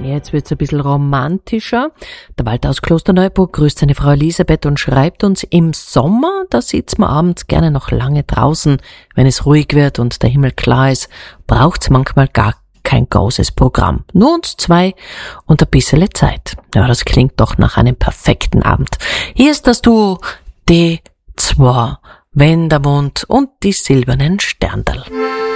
Jetzt wird's ein bisschen romantischer. Der Walter aus Klosterneuburg grüßt seine Frau Elisabeth und schreibt uns, im Sommer, da sitzt man abends gerne noch lange draußen. Wenn es ruhig wird und der Himmel klar ist, braucht's manchmal gar kein großes Programm. Nur uns zwei und ein bisschen Zeit. Ja, das klingt doch nach einem perfekten Abend. Hier ist das Duo D2, Wendermund und die silbernen Sterndal.